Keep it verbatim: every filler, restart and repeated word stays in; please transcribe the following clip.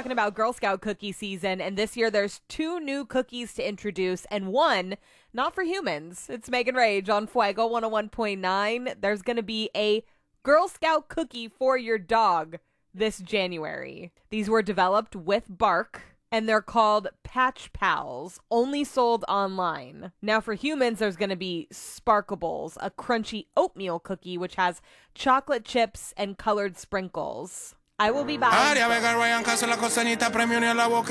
talking about Girl Scout cookie season, and this year there's two new cookies to introduce, and one not for humans. It's Megan Rage on Fuego one oh one point nine. There's going to be a Girl Scout cookie for your dog this January. These were developed with bark, and they're called Patch Pals, only sold online. Now for humans, there's going to be Sparkables, a crunchy oatmeal cookie which has chocolate chips and colored sprinkles. I will be back.